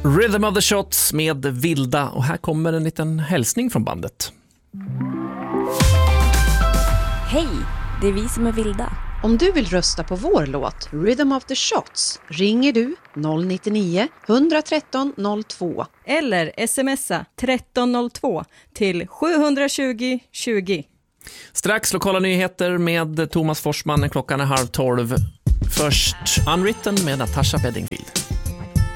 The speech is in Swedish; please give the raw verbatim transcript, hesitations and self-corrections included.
Rhythm of the Shots med Vilda, och här kommer en liten hälsning från bandet. Hej, det är vi som är Vilda. Om du vill rösta på vår låt Rhythm of the Shots ringer du noll nio nio ett tre tre noll två eller smsa tretton noll två till sju tjugo tjugo. Strax lokala nyheter med Thomas Forsman, klockan är halv tolv. Först Unwritten med Natasha Bedingfield.